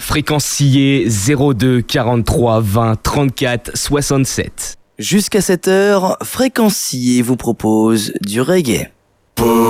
Fréquencier 02 43 20 34 67. Jusqu'à 7h, Fréquencier vous propose du reggae.